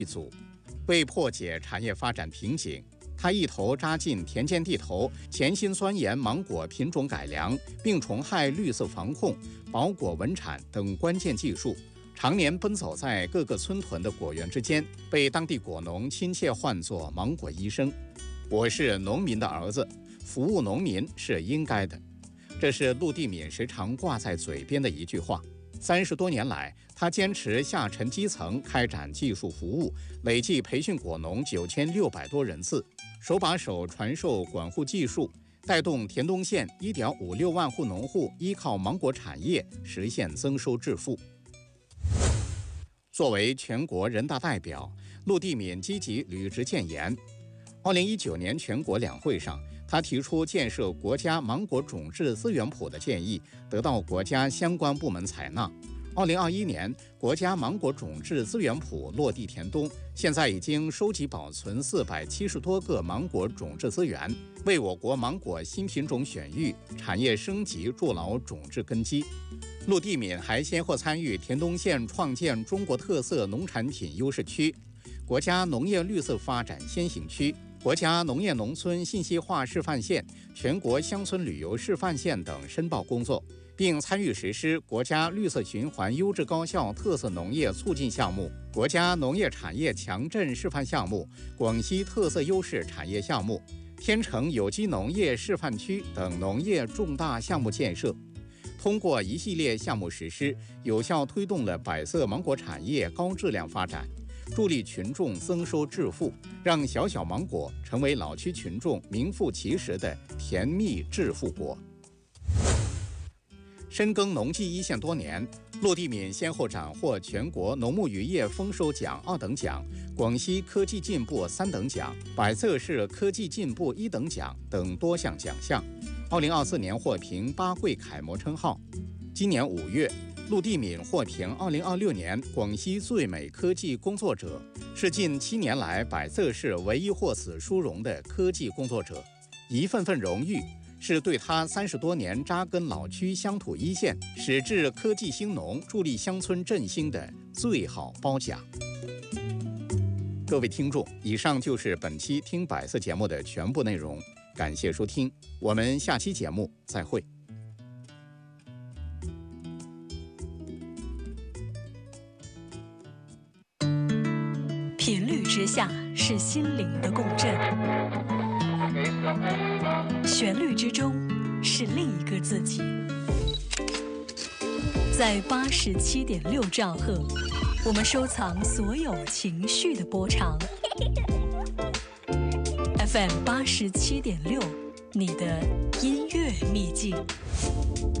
一组。为破解产业发展瓶颈，他一头扎进田间地头，潜心钻研芒果品种改良、病虫害绿色防控、保果稳产等关键技术，常年奔走在各个村屯的果园之间，被当地果农亲切唤作芒果医生。我是农民的儿子，服务农民是应该的，这是陆地敏时常挂在嘴边的一句话。30多年来，他坚持下沉基层开展技术服务，累计培训果农9600多人次，手把手传授管护技术，带动田东县1.56万户农户依靠芒果产业实现增收致富。作为全国人大代表，陆地敏积极履职谏言。2019年全国两会上，他提出建设国家芒果种质资源谱的建议，得到国家相关部门采纳。2021年，国家芒果种质资源谱落地田东，现在已经收集保存470多个芒果种质资源，为我国芒果新品种选育、产业升级筑牢种质根基。陆地敏还先后参与田东县创建中国特色农产品优势区、国家农业绿色发展先行区、国家农业农村信息化示范县、全国乡村旅游示范县等申报工作，并参与实施国家绿色循环优质高效特色农业促进项目、国家农业产业强镇示范项目、广西特色优势产业项目、天成有机农业示范区等农业重大项目建设。通过一系列项目实施，有效推动了百色芒果产业高质量发展，助力群众增收致富，让小小芒果成为老区群众名副其实的甜蜜致富果。深耕农技一线多年，陆地敏先后斩获全国农牧渔业丰收奖2等奖、广西科技进步3等奖、百色市科技进步1等奖等多项奖项。2024年获评8桂楷模称号。今年5月，陆地敏获评2026年广西最美科技工作者，是近7年来百色市唯一获此殊荣的科技工作者。一份份荣誉，是对他30多年扎根老区乡土一线，矢志科技兴农，助力乡村振兴的最好褒奖。各位听众，以上就是本期听百色节目的全部内容，感谢收听，我们下期节目再会。 频率之下是心灵的共振，旋律之中是另一个自己。在87.6兆赫，我们收藏所有情绪的波长。FM 87.6，你的音乐秘境。